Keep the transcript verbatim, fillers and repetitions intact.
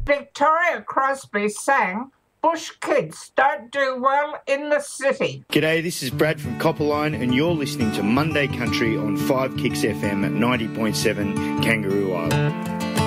Victoria Crosby sang, "Bush kids don't do well in the city." G'day, this is Brad from Copperline and you're listening to Monday Country on five Kicks F M at ninety point seven Kangaroo Island.